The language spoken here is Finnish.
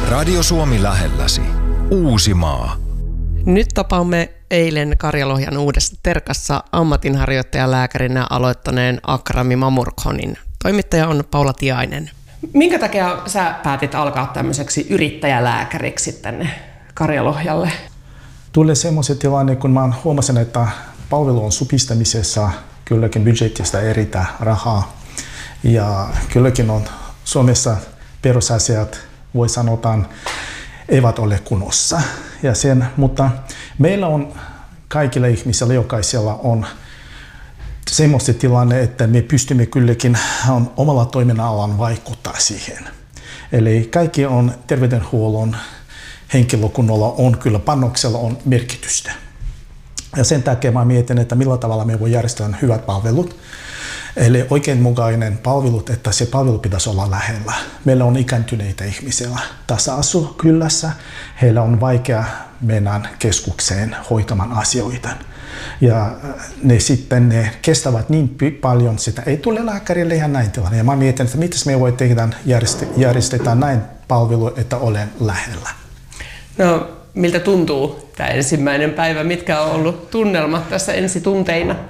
Radio Suomi lähelläsi. Uusimaa. Nyt tapaamme eilen Karjalohjan uudessa Terkassa ammatinharjoittajalääkärinä aloittaneen Akrami Mamurkhonin. Toimittaja on Paula Tiainen. Minkä takia sä päätit alkaa tämmöiseksi yrittäjälääkäriksi tänne Karjalohjalle? Tuli semmoisen tilanne, kun mä huomasin, että palvelu on supistamisessa, kylläkin budjetista eritää rahaa. Ja kylläkin on Suomessa perusasiat, voi sanotaan, eivät ole kunnossa. Mutta meillä on kaikilla ihmisillä, jokaisella on semmoinen tilanne, että me pystymme kylläkin omalla toiminnallaan vaikuttaa siihen. Eli kaikki on terveydenhuollon henkilökunnalla on kyllä panoksella on merkitystä. Ja sen takia mä mietin, että millä tavalla me voi järjestää hyvät palvelut. Eli oikeinmukainen palvelut, että se palvelu pitäisi olla lähellä. Meillä on ikääntyneitä ihmisiä tässä kylässä. Heillä on vaikea mennä keskukseen hoitamaan asioita. Ja ne kestävät niin paljon, sitä ei tule lääkärille ja näin tilanne. Ja mä mietin, että miten me voi tehdä järjestetään näin palvelu, että olen lähellä. No, miltä tuntuu tämä ensimmäinen päivä? Mitkä on ollut tunnelmat tässä ensitunteina?